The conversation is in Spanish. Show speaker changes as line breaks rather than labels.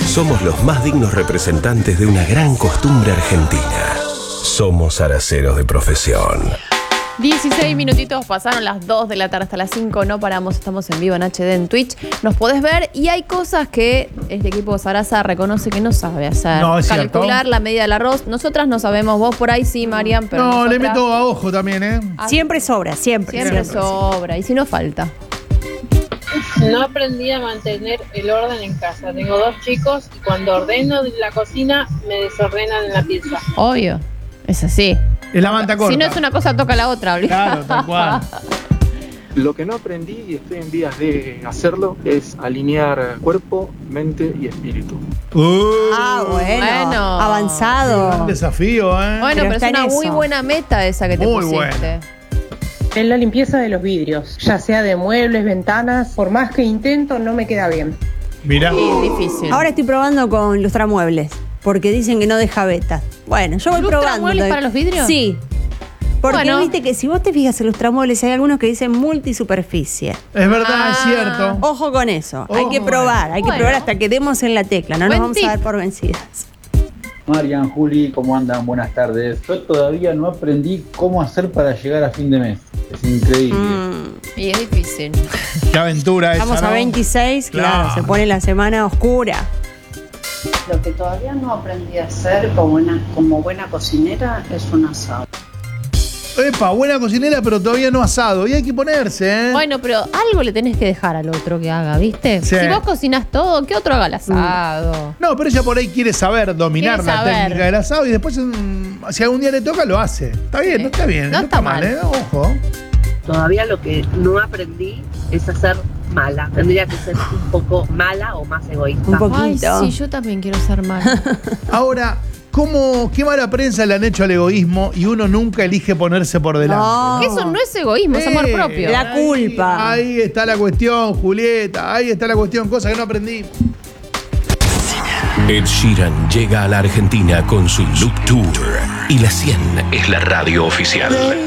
Somos los más dignos representantes de una gran costumbre argentina. Somos araceros de profesión.
16 minutitos, pasaron las 2 de la tarde hasta las 5, no paramos, estamos en vivo en HD en Twitch, nos podés ver y hay cosas que este equipo de Sarasa reconoce que no sabe hacer.
No, es
calcular
cierto.
la medida del arroz, nosotras no sabemos, vos por ahí sí, Marian, pero
No,
nosotras,
le meto a ojo también, ¿eh?
Siempre sobra, siempre.
sobra, y si no falta.
No aprendí a mantener el orden en casa. Tengo 2 chicos y cuando ordeno la cocina me desordenan en la pieza.
Obvio, es así.
Es la manta corta.
Si no es una cosa, toca la otra,
Claro, tal cual.
Lo que no aprendí y estoy en vías de hacerlo es alinear cuerpo, mente y espíritu.
Bueno.
Avanzado.
Un desafío, ¿eh?
Bueno, pero es
está en
una muy
eso.
buena meta esa que te
Muy
pusiste.
buena.
En la limpieza de los vidrios, ya sea de muebles, ventanas, por más que intento no me queda bien.
Mirá.
Sí, difícil.
Ahora estoy probando con lustramuebles, porque dicen que no deja vetas. Bueno, yo voy probando.
¿Lustramuebles para los vidrios?
Sí. Porque
Bueno.
viste que si vos te fijas en lustramuebles, hay algunos que dicen multisuperficie.
Es verdad, es cierto.
Ojo con eso. Hay
Ojo
que probar, hay que
Bueno.
probar hasta que demos en la tecla. No nos
Buen
vamos
tip.
a dar por vencidas.
Marian, Juli, ¿cómo andan? Buenas tardes. Yo todavía no aprendí cómo hacer para llegar a fin de mes. Es increíble.
Y es difícil.
Qué aventura esa,
Vamos a
¿no?
26, claro,
Claro.
se pone la semana oscura.
Lo que todavía no aprendí a hacer como buena cocinera es un asado.
Epa, buena cocinera, pero todavía no asado. Y hay que ponerse, ¿eh?
Bueno, pero algo le tenés que dejar al otro que haga, ¿viste?
Sí.
Si vos cocinás todo, que otro haga el asado.
No, pero ella por ahí quiere saber dominar
Quiere
la
saber.
técnica del asado y después, si algún día le toca, lo hace. Está bien,
Sí.
no está bien.
No está mal.
¿eh? Ojo.
Todavía lo que no aprendí es a ser mala. Tendría que ser un poco mala o más egoísta.
Un poquito.
Ay, sí, yo también quiero ser mala.
Ahora, qué mala prensa le han hecho al egoísmo y uno nunca elige ponerse por delante?
No.
Eso no es egoísmo, es amor propio.
La culpa.
Ahí está la cuestión, Julieta. Ahí está la cuestión, cosa que no aprendí.
Ed Sheeran llega a la Argentina con su Loop Tour y la 100 es la radio oficial.